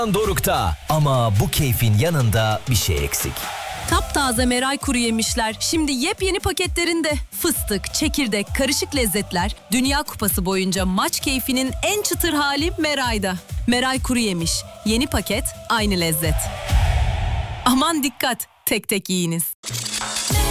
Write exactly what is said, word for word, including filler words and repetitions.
Doruk'ta ama bu keyfin yanında bir şey eksik. Taptaze Meray kuru yemişler şimdi yepyeni paketlerinde. Fıstık, çekirdek, karışık lezzetler. Dünya Kupası boyunca maç keyfinin en çıtır hali Meray'da. Meray kuru yemiş. Yeni paket, aynı lezzet. Aman dikkat, tek tek yiyiniz.